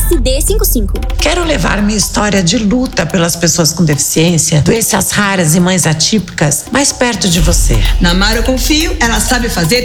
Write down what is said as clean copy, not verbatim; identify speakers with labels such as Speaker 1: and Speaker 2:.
Speaker 1: SD55.
Speaker 2: Quero levar minha história de luta pelas pessoas com deficiência, doenças raras e mães atípicas mais perto de você.
Speaker 3: Na Mara eu confio, ela sabe fazer